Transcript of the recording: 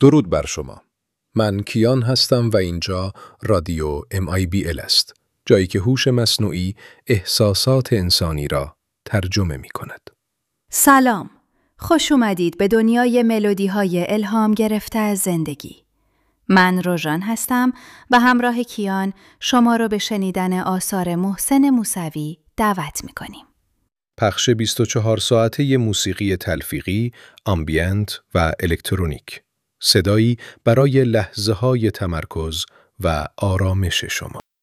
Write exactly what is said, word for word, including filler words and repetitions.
درود بر شما. من کیان هستم و اینجا رادیو ام آی بی ال است. جایی که هوش مصنوعی احساسات انسانی را ترجمه می کند. سلام. خوش اومدید به دنیای ملودی های الهام گرفته از زندگی. من روژان هستم و همراه کیان شما را به شنیدن آثار محسن موسوی دعوت می کنیم. پخش بیست و چهار ساعته موسیقی تلفیقی، آمبینت و الکترونیک. صدایی برای لحظه‌های تمرکز و آرامش شما.